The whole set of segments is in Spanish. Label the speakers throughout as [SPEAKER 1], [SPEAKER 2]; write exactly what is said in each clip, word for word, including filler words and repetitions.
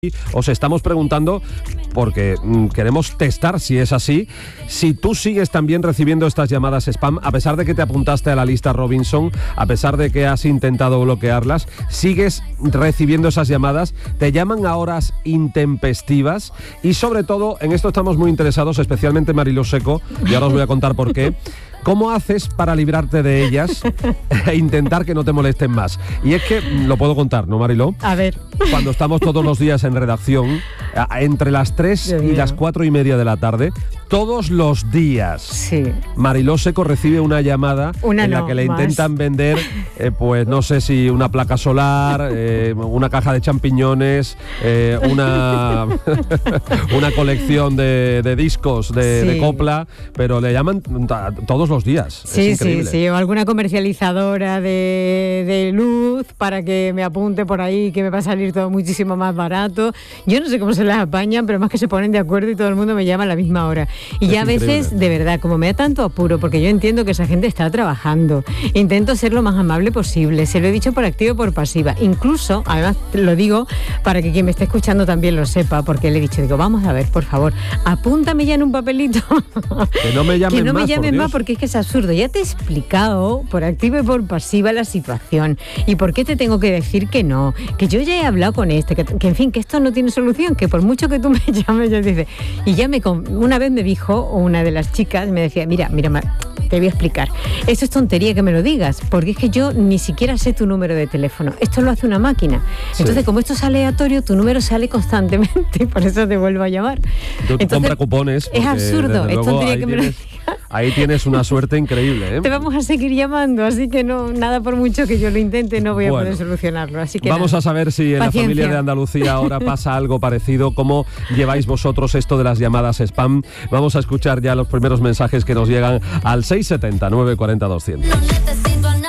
[SPEAKER 1] Os estamos preguntando, porque mm, queremos testar si es así, si tú sigues también recibiendo estas llamadas spam, a pesar de que te apuntaste a la lista Robinson, a pesar de que has intentado bloquearlas, sigues recibiendo esas llamadas, te llaman a horas intempestivas y sobre todo, en esto estamos muy interesados, especialmente Mariló Seco, y ahora os voy a contar por qué. ¿Cómo haces para librarte de ellas e intentar que no te molesten más? Y es que, lo puedo contar, ¿no, Mariló?
[SPEAKER 2] A ver.
[SPEAKER 1] Cuando estamos todos los días en redacción, entre las tres y las cuatro y media de la tarde, todos los días,
[SPEAKER 2] sí.
[SPEAKER 1] Mariló Seco recibe una llamada
[SPEAKER 2] una
[SPEAKER 1] en la
[SPEAKER 2] no,
[SPEAKER 1] que le
[SPEAKER 2] más.
[SPEAKER 1] intentan vender, eh, pues no sé si una placa solar, eh, una caja de champiñones, eh, una, una colección de, de discos de,
[SPEAKER 2] sí.
[SPEAKER 1] de copla, pero le llaman a, todos los días.
[SPEAKER 2] Sí,
[SPEAKER 1] es increíble.
[SPEAKER 2] sí, sí, o alguna comercializadora de, de luz para que me apunte por ahí, que me va a salir todo muchísimo más barato. Yo no sé cómo se las apañan, pero más que se ponen de acuerdo y todo el mundo me llama a la misma hora. Y
[SPEAKER 1] es
[SPEAKER 2] ya a veces,
[SPEAKER 1] increíble.
[SPEAKER 2] de verdad, como me da tanto apuro, porque yo entiendo que esa gente está trabajando, intento ser lo más amable posible, se lo he dicho por activa y por pasiva. Incluso, además lo digo para que quien me esté escuchando también lo sepa, porque le he dicho, digo, vamos a ver, por favor, apúntame ya en un papelito.
[SPEAKER 1] Que no me llamen
[SPEAKER 2] que no
[SPEAKER 1] más,
[SPEAKER 2] me llamen
[SPEAKER 1] por
[SPEAKER 2] más,
[SPEAKER 1] Dios.
[SPEAKER 2] porque es que es absurdo. Ya te he explicado por activa y por pasiva la situación. ¿Y por qué te tengo que decir que no? Que yo ya he hablado con este, que, que en fin, que esto no tiene solución, que por mucho que tú me llames, ya dice. Y ya me una vez me dijo una de las chicas, me decía, mira, mira, te voy a explicar. Eso es tontería que me lo digas, porque es que yo ni siquiera sé tu número de teléfono. Esto lo hace una máquina.
[SPEAKER 1] Sí.
[SPEAKER 2] Entonces, como esto es aleatorio, tu número sale constantemente y por eso te vuelvo a llamar.
[SPEAKER 1] Tú
[SPEAKER 2] Entonces,
[SPEAKER 1] compra cupones.
[SPEAKER 2] es absurdo, es tontería que me lo
[SPEAKER 1] tienes,
[SPEAKER 2] digas.
[SPEAKER 1] ahí tienes una suerte increíble, ¿eh?
[SPEAKER 2] Te vamos a seguir llamando, así que no, nada por mucho que yo lo intente, no voy a
[SPEAKER 1] bueno,
[SPEAKER 2] poder solucionarlo. Así que
[SPEAKER 1] vamos
[SPEAKER 2] nada.
[SPEAKER 1] a saber si en
[SPEAKER 2] Paciencia.
[SPEAKER 1] la familia de Andalucía ahora pasa algo parecido. ¿Cómo lleváis vosotros esto de las llamadas spam? Vamos a escuchar ya los primeros mensajes que nos llegan al seis setenta, nueve cuarenta, doscientos.
[SPEAKER 3] No necesito a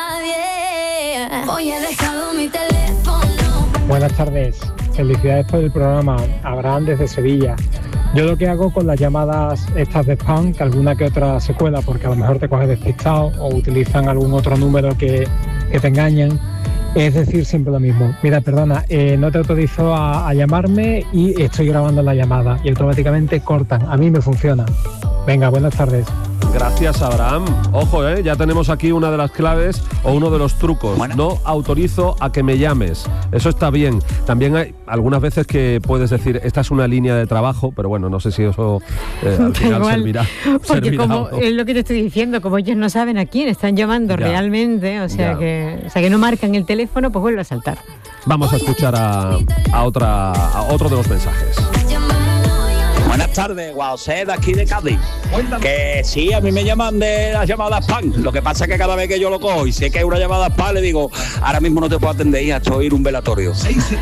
[SPEAKER 3] nadie, hoy he dejado mi teléfono.
[SPEAKER 4] Buenas tardes, felicidades por el programa. Abraham desde Sevilla. Yo lo que hago con las llamadas estas de spam, que alguna que otra se cuela porque a lo mejor te coges despistado o utilizan algún otro número que, que te engañan, es decir siempre lo mismo. Mira, perdona, eh, no te autorizo a, a llamarme y estoy grabando la llamada y automáticamente cortan. A mí me funciona. Venga, buenas tardes.
[SPEAKER 1] Gracias, Abraham. Ojo, ¿eh? Ya tenemos aquí una de las claves o uno de los trucos. Bueno. No autorizo a que me llames. Eso está bien. También hay algunas veces que puedes decir, esta es una línea de trabajo, pero bueno, no sé si eso eh, al final
[SPEAKER 2] igual,
[SPEAKER 1] servirá.
[SPEAKER 2] Porque
[SPEAKER 1] servirá
[SPEAKER 2] como
[SPEAKER 1] o no.
[SPEAKER 2] es lo que te estoy diciendo, como ellos no saben a quién están llamando
[SPEAKER 1] Ya.
[SPEAKER 2] realmente, o sea, que, o sea que no marcan el teléfono, pues vuelve a saltar.
[SPEAKER 1] Vamos a escuchar a, a, otra, a otro de los mensajes.
[SPEAKER 5] Buenas tardes, José de aquí de Cádiz. Que sí, a mí me llaman de las llamadas spam. Lo que pasa es que cada vez que yo lo cojo y sé que es una llamada spam, le digo, ahora mismo no te puedo atender, hija, estoy en un velatorio.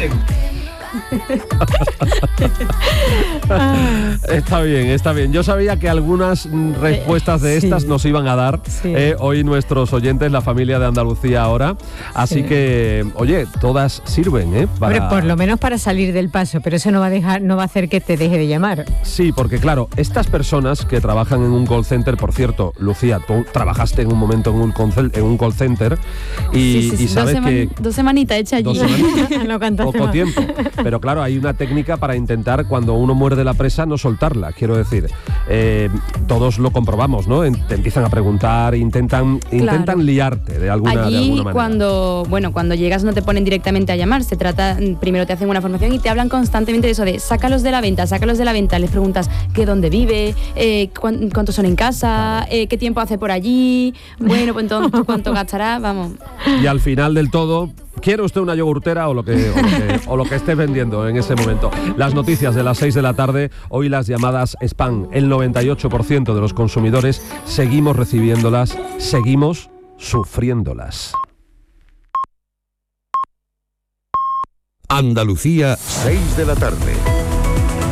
[SPEAKER 1] Está bien, está bien. Yo sabía que algunas respuestas de estas sí. nos iban a dar sí. eh, hoy nuestros oyentes, la familia de Andalucía ahora. Así sí. que, oye, todas sirven, ¿eh?
[SPEAKER 2] Para... Hombre, por lo menos para salir del paso, pero eso no va a dejar, no va a hacer que te deje de llamar.
[SPEAKER 1] Sí, porque claro, estas personas que trabajan en un call center, por cierto, Lucía, tú trabajaste en un momento en un call, en un call center y,
[SPEAKER 6] sí, sí, sí.
[SPEAKER 1] y sabes
[SPEAKER 6] dos
[SPEAKER 1] que...
[SPEAKER 6] Dos semanitas hecha allí.
[SPEAKER 1] Dos semanitas,
[SPEAKER 2] no
[SPEAKER 1] poco
[SPEAKER 2] más.
[SPEAKER 1] tiempo. Pero claro, hay una técnica para intentar, cuando uno muerde la presa, no soltarla. Quiero decir, eh, todos lo comprobamos, ¿no? Te empiezan a preguntar, intentan,
[SPEAKER 6] claro.
[SPEAKER 1] intentan liarte de alguna,
[SPEAKER 6] allí,
[SPEAKER 1] de alguna manera.
[SPEAKER 6] cuando, bueno, cuando llegas no te ponen directamente a llamar, se trata, primero te hacen una formación y te hablan constantemente de eso de sácalos de la venta, sácalos de la venta. Les preguntas qué dónde vive, eh, cuántos son en casa, eh, qué tiempo hace por allí, bueno, pues entonces cuánto gastará, vamos.
[SPEAKER 1] Y al final del todo, ¿quiere usted una yogurtera o lo que, o lo que, o lo que esté vendiendo en ese momento? Las noticias de las seis de la tarde, hoy las llamadas spam. El noventa y ocho por ciento de los consumidores seguimos recibiéndolas, seguimos sufriéndolas.
[SPEAKER 7] Andalucía, seis de la tarde.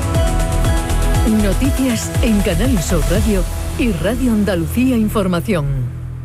[SPEAKER 8] Noticias en Canal Sur Radio y Radio Andalucía Información.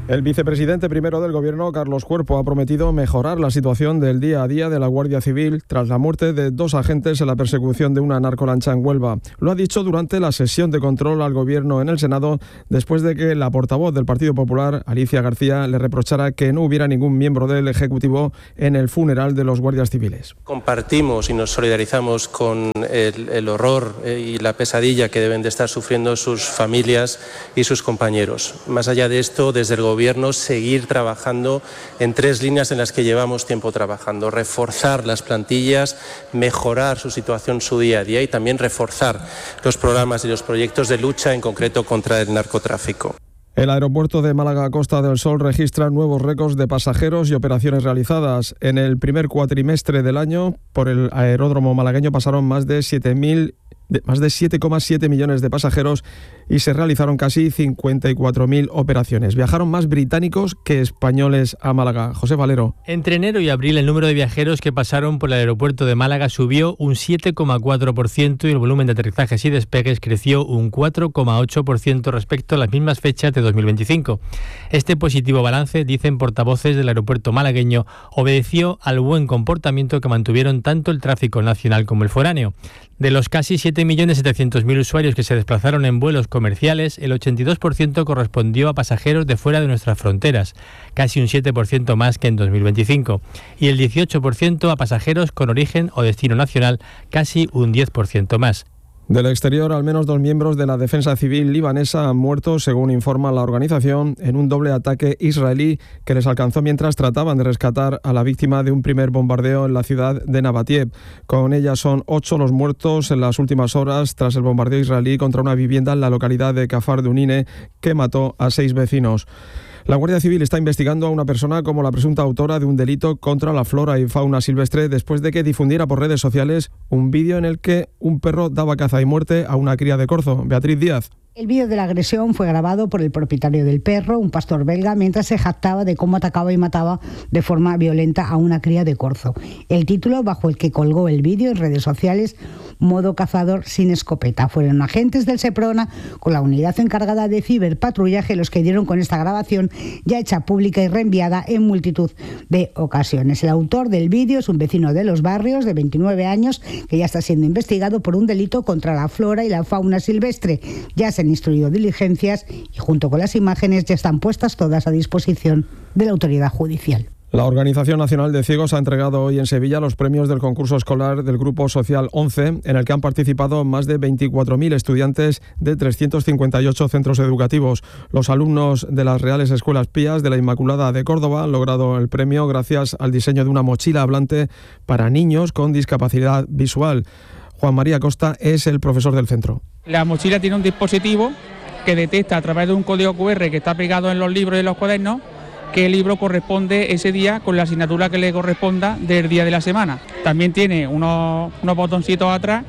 [SPEAKER 8] El vicepresidente primero del Gobierno, Carlos Cuerpo, ha prometido mejorar la situación del día a día de la Guardia Civil tras la muerte de dos agentes en la persecución de una narcolancha en Huelva. Lo ha dicho durante la sesión de control al Gobierno en el Senado, después de que la portavoz del Partido Popular, Alicia García, le reprochara que no hubiera ningún miembro del Ejecutivo en el funeral de los guardias civiles.
[SPEAKER 9] Compartimos y nos solidarizamos con el, el horror y la pesadilla que deben de estar sufriendo sus familias y sus compañeros. Más allá de esto, desde el Gobierno Gobierno seguir trabajando en tres líneas en las que llevamos tiempo trabajando: reforzar las plantillas, mejorar su situación, su día a día, y también reforzar los programas y los proyectos de lucha, en concreto contra el narcotráfico.
[SPEAKER 8] El aeropuerto de Málaga Costa del Sol registra nuevos récords de pasajeros y operaciones realizadas. En el primer cuatrimestre del año, por el aeródromo malagueño pasaron más de siete mil de más de siete coma siete millones de pasajeros y se realizaron casi cincuenta y cuatro mil operaciones. Viajaron más británicos que españoles a Málaga. José Valero.
[SPEAKER 10] Entre enero y abril, el número de viajeros que pasaron por el aeropuerto de Málaga subió un siete coma cuatro por ciento y el volumen de aterrizajes y despegues creció un cuatro coma ocho por ciento respecto a las mismas fechas de dos mil veinticinco. Este positivo balance, dicen portavoces del aeropuerto malagueño, obedeció al buen comportamiento que mantuvieron tanto el tráfico nacional como el foráneo. De los casi siete millones setecientos mil usuarios que se desplazaron en vuelos comerciales, el ochenta y dos por ciento correspondió a pasajeros de fuera de nuestras fronteras, casi un siete por ciento más que en dos mil veinticinco, y el dieciocho por ciento a pasajeros con origen o destino nacional, casi un diez por ciento más.
[SPEAKER 8] Del exterior, al menos dos miembros de la defensa civil libanesa han muerto, según informa la organización, en un doble ataque israelí que les alcanzó mientras trataban de rescatar a la víctima de un primer bombardeo en la ciudad de Nabatiev. Con ella son ocho los muertos en las últimas horas tras el bombardeo israelí contra una vivienda en la localidad de Kafar Dunine, que mató a seis vecinos. La Guardia Civil está investigando a una persona como la presunta autora de un delito contra la flora y fauna silvestre después de que difundiera por redes sociales un vídeo en el que un perro daba caza y muerte a una cría de corzo. Beatriz Díaz.
[SPEAKER 11] El vídeo de la agresión fue grabado por el propietario del perro, un pastor belga, mientras se jactaba de cómo atacaba y mataba de forma violenta a una cría de corzo. El título bajo el que colgó el vídeo en redes sociales: modo cazador sin escopeta. Fueron agentes del Seprona, con la unidad encargada de ciberpatrullaje, los que dieron con esta grabación, ya hecha pública y reenviada en multitud de ocasiones. El autor del vídeo es un vecino de Los Barrios, de veintinueve años, que ya está siendo investigado por un delito contra la flora y la fauna silvestre. Ya se han instruido diligencias y junto con las imágenes ya están puestas todas a disposición de la autoridad judicial.
[SPEAKER 8] La Organización Nacional de Ciegos ha entregado hoy en Sevilla los premios del concurso escolar del Grupo Social once, en el que han participado más de veinticuatro mil estudiantes de trescientos cincuenta y ocho centros educativos. Los alumnos de las Reales Escuelas Pías de la Inmaculada de Córdoba han logrado el premio gracias al diseño de una mochila hablante para niños con discapacidad visual. Juan María Costa es el profesor del centro.
[SPEAKER 12] La mochila tiene un dispositivo que detecta a través de un código cu erre que está pegado en los libros y los cuadernos qué libro corresponde ese día con la asignatura que le corresponda del día de la semana. También tiene unos, unos botoncitos atrás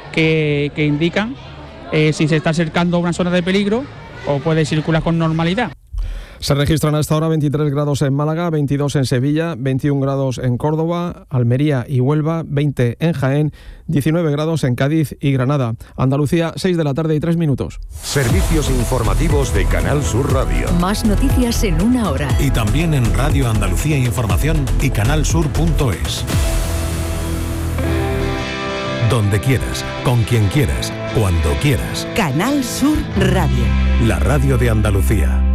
[SPEAKER 12] que, que indican eh, si se está acercando a una zona de peligro o puede circular con normalidad.
[SPEAKER 8] Se registran hasta ahora veintitrés grados en Málaga, veintidós en Sevilla, veintiún grados en Córdoba, Almería y Huelva, veinte en Jaén, diecinueve grados en Cádiz y Granada. Andalucía, seis de la tarde y tres minutos.
[SPEAKER 7] Servicios informativos de Canal Sur Radio.
[SPEAKER 13] Más noticias en una hora.
[SPEAKER 14] Y también en Radio Andalucía Información y canalsur punto es. Donde quieras, con quien quieras, cuando quieras.
[SPEAKER 13] Canal Sur Radio.
[SPEAKER 14] La radio de Andalucía.